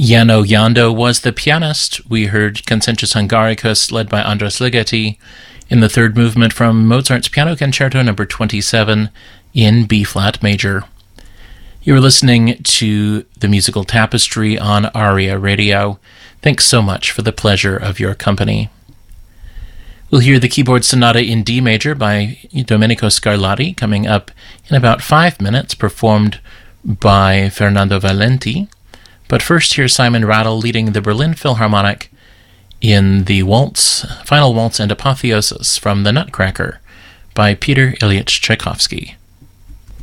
Jano Jando was the pianist. We heard Concertus Hungaricus, led by Andras Ligeti, in the third movement from Mozart's Piano Concerto No. 27 in B-flat major. You were listening to The Musical Tapestry on ARIA Radio. Thanks so much for the pleasure of your company. We'll hear the Keyboard Sonata in D major by Domenico Scarlatti coming up in about 5 minutes, performed by Fernando Valenti. But first, here's Simon Rattle leading the Berlin Philharmonic in the waltz, final waltz and apotheosis from The Nutcracker by Peter Ilyich Tchaikovsky.